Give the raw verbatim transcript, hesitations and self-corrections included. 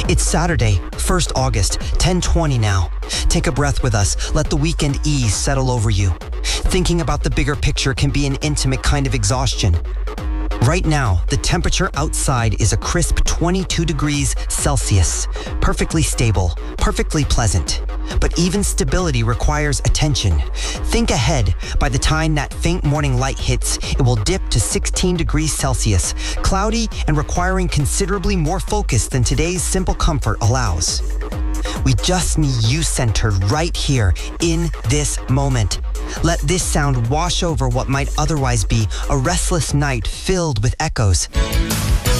It's Saturday, first August, ten twenty now. Take a breath with us. Let the weekend ease settle over you. Thinking about the bigger picture can be an intimate kind of exhaustion. Right now, the temperature outside is a crisp twenty-two degrees Celsius. Perfectly stable, perfectly pleasant. But even stability requires attention. Think ahead. By the time that faint morning light hits, it will dip to sixteen degrees Celsius, cloudy and requiring considerably more focus than today's simple comfort allows. We just need you centered right here in this moment. Let this sound wash over what might otherwise be a restless night filled with echoes.